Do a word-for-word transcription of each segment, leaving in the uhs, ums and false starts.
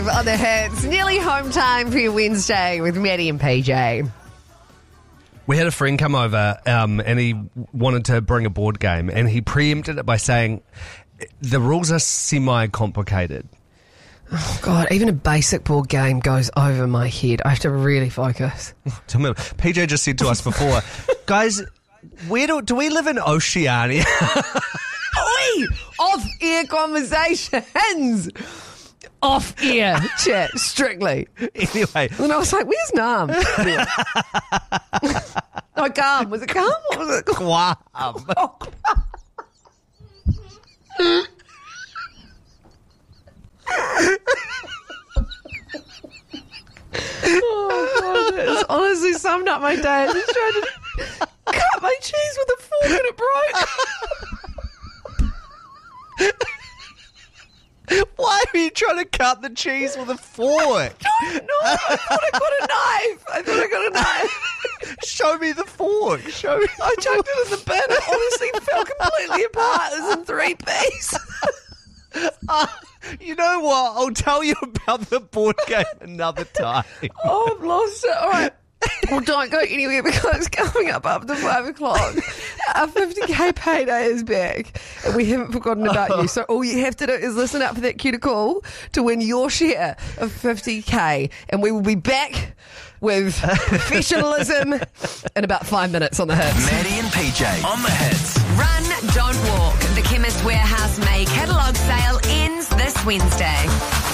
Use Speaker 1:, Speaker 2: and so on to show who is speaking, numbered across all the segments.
Speaker 1: On the Hits, nearly home time for your Wednesday with Maddie and P J.
Speaker 2: We had a friend come over um, and he wanted to bring a board game, and he preempted it by saying the rules are semi-complicated.
Speaker 1: Oh, God, even a basic board game goes over my head. I have to really focus.
Speaker 2: Tell me, P J just said to us before, guys, where do, do we live in Oceania?
Speaker 1: Oi! Off-air conversations! Off-air chat, strictly.
Speaker 2: Anyway.
Speaker 1: And I was like, where's Nam? Anyway. No, Calm. Was it Calm? What was it called?
Speaker 2: Guam.
Speaker 1: Oh, God, that's honestly summed up my day. I just tried to cut my cheese with a fork and it broke.
Speaker 2: Why are you trying to cut the cheese with a fork?
Speaker 1: No, I thought I got a knife. I thought I got a knife.
Speaker 2: Show me the fork. Show me.
Speaker 1: I chucked it in the bin. It honestly fell completely apart. It was in three pieces.
Speaker 2: Uh, you know what? I'll tell you about the board game another time.
Speaker 1: Oh, I've lost it. All right. Well, don't go anywhere because it's coming up after five o'clock. Our fifty K payday is back and we haven't forgotten about you. So all you have to do is listen up for that cue to call to win your share of fifty K. And we will be back with professionalism in about five minutes on The Hits.
Speaker 3: Maddie and P J on The Hits.
Speaker 4: Run, don't walk. The Chemist Warehouse May catalogue sale ends this Wednesday.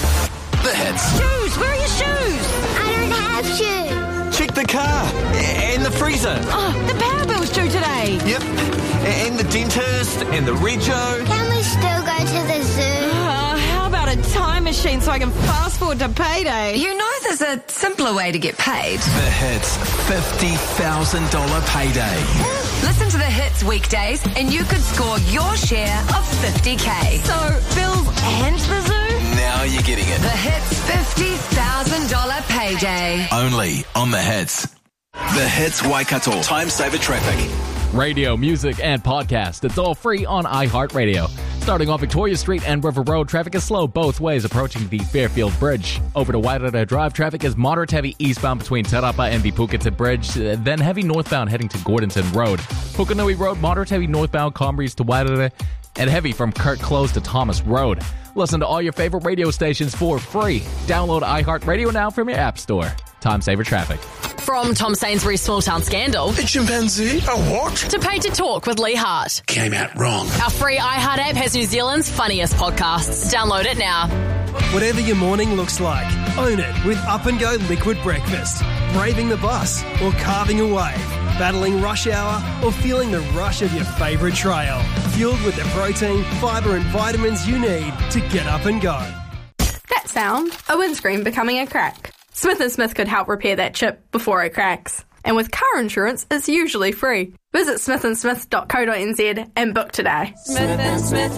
Speaker 3: The Hits.
Speaker 4: Shoes, where are your shoes?
Speaker 5: I don't have shoes.
Speaker 3: Check the car and the freezer.
Speaker 4: Oh, the power bill's due today.
Speaker 3: Yep. And the dentist and the rego.
Speaker 5: Can we still go to the zoo?
Speaker 4: Uh, how about a time machine so I can fast forward to payday? You know there's a simpler way to get paid.
Speaker 3: The Hits fifty thousand dollars payday.
Speaker 4: Listen to The Hits weekdays and you could score your share of fifty K. So, bills and the zoo?
Speaker 3: Now you're getting it.
Speaker 4: The Hits fifty thousand dollars payday.
Speaker 3: Only on The Hits. The Hits Waikato. Time saver traffic.
Speaker 6: Radio, music, and podcast. It's all free on iHeartRadio. Starting off Victoria Street and River Road, traffic is slow both ways approaching the Fairfield Bridge. Over to Wairara Drive, traffic is moderate heavy eastbound between Tarapa and the Puketa Bridge, then heavy northbound heading to Gordonton Road. Pukenui Road, moderate heavy northbound Combreeze to Wairara, and heavy from Kirk Close to Thomas Road. Listen to all your favorite radio stations for free. Download iHeartRadio now from your app store. Time saver traffic.
Speaker 7: From Tom Sainsbury's Small Town Scandal.
Speaker 8: A chimpanzee? A what?
Speaker 7: To Pay to Talk with Lee Hart.
Speaker 8: Came out wrong.
Speaker 7: Our free iHeart app has New Zealand's funniest podcasts. Download it now.
Speaker 9: Whatever your morning looks like, own it with Up and Go Liquid Breakfast. Braving the bus or carving a wave. Battling rush hour or feeling the rush of your favourite trail. Fueled with the protein, fibre and vitamins you need to get up and go.
Speaker 10: That sound, a windscreen becoming a crack. Smith and Smith could help repair that chip before it cracks. And with car insurance, it's usually free. Visit smith and smith dot co dot n z and book today.
Speaker 11: Smith and Smith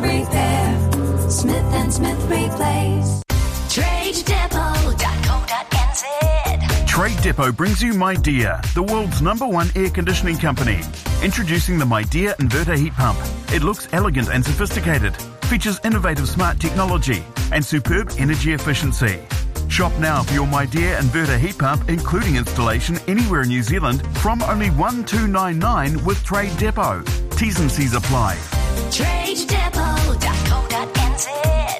Speaker 11: Repair. Smith and Smith Replace. trade depot dot co dot n z.
Speaker 12: Trade Depot brings you MyDear, the world's number one air conditioning company. Introducing the MyDear Inverter Heat Pump. It looks elegant and sophisticated, features innovative smart technology, and superb energy efficiency. Shop now for your MyDear Inverter Heat Pump, including installation anywhere in New Zealand, from only one two nine nine with Trade Depot. T's and C's apply.
Speaker 11: trade depot dot co dot n z.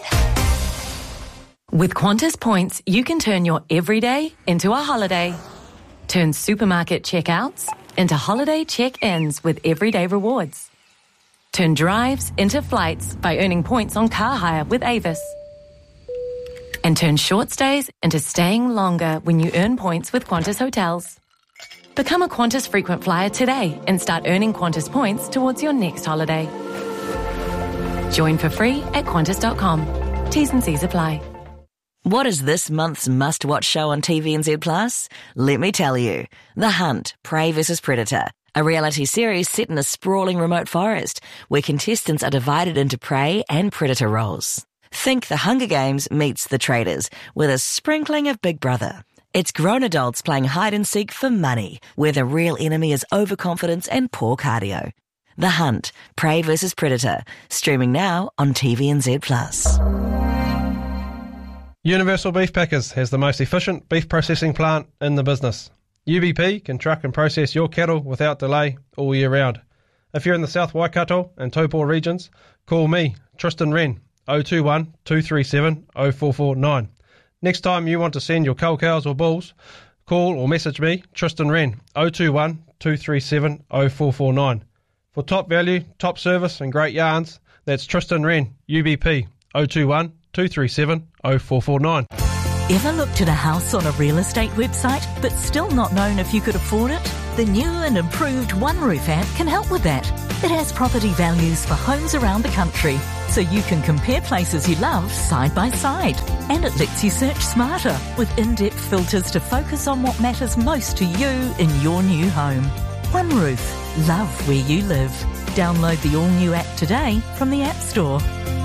Speaker 13: With Qantas points, you can turn your everyday into a holiday. Turn supermarket checkouts into holiday check-ins with everyday rewards. Turn drives into flights by earning points on car hire with Avis. And turn short stays into staying longer when you earn points with Qantas Hotels. Become a Qantas frequent flyer today and start earning Qantas points towards your next holiday. Join for free at qantas dot com. T's and C's apply.
Speaker 14: What is this month's must-watch show on T V N Z Plus? Let me tell you. The Hunt, Prey versus Predator. A reality series set in a sprawling remote forest where contestants are divided into prey and predator roles. Think The Hunger Games meets The Traitors with a sprinkling of Big Brother. It's grown adults playing hide and seek for money, where the real enemy is overconfidence and poor cardio. The Hunt, Prey versus Predator. Streaming now on T V N Z Plus.
Speaker 15: Universal Beef Packers has the most efficient beef processing plant in the business. U B P can truck and process your cattle without delay all year round. If you're in the South Waikato and Taupō regions, call me, Tristan Wren, oh two one, two three seven, oh four four nine. Next time you want to send your cull cows or bulls, call or message me, Tristan Wren, oh two one, two three seven, oh four four nine. For top value, top service and great yarns, that's Tristan Wren, U B P, oh two one, two three seven, oh four four nine.
Speaker 16: Ever looked at a house on a real estate website but still not known if you could afford it? The new and improved One Roof app can help with that. It has property values for homes around the country, so you can compare places you love side by side. And it lets you search smarter with in-depth filters to focus on what matters most to you in your new home. One Roof. Love where you live. Download the all-new app today from the App Store.